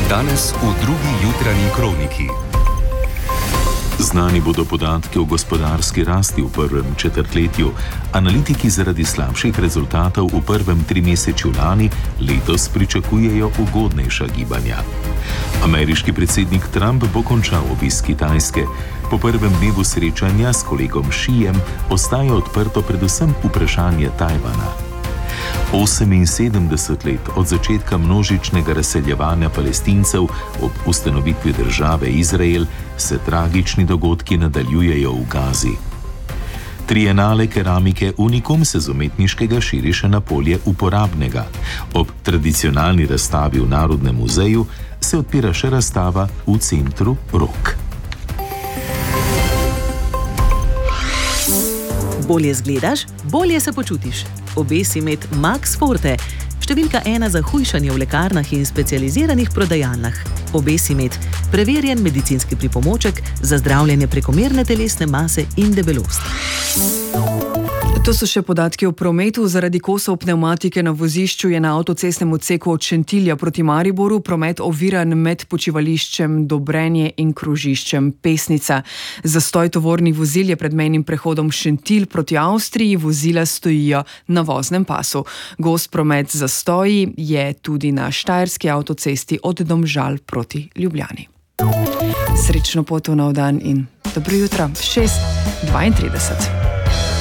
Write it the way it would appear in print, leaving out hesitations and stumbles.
Danes v drugi jutranji kroniki. Znani bodo podatki o gospodarski rasti v prvem četrtletju. Analitiki zaradi slabših rezultatov v prvem trimesečju lani letos pričakujejo ugodnejša gibanja. Ameriški predsednik Trump bo končal obisk Kitajske. Po prvem dnevu srečanja s kolegom Xijem ostaja odprto predvsem vprašanje Tajvana. 78 let od začetka množičnega razseljevanja Palestincev ob ustanovitvi države Izrael se tragični dogodki nadaljujejo v Gazi. Trienale keramike Unikum se z umetniškega širi še na polje uporabnega. Ob tradicionalni razstavi v Narodnem muzeju se odpira še razstava v centru Rok. Bolje zgledaš, bolje se počutiš. Obesi med Max Forte, številka 1 za hujšanje v lekarnah in specializiranih prodajalnah. Obesi med preverjen medicinski pripomoček za zdravljenje prekomerne telesne mase in debelost. To so še podatki o prometu. Zaradi kosov pnevmatike na vozišču je na avtocestnem odseku od Šentilja proti Mariboru promet oviran med počivališčem Dobrenje in krožiščem Pesnica. Zastoj tovornih vozil je pred mejnim prehodom Šentilj proti Avstriji, vozila stojijo na voznem pasu. Gost promet zastoji je tudi na štajerski avtocesti od Domžal proti Ljubljani. Srečno pot v nov dan in dobro jutro, 6:32.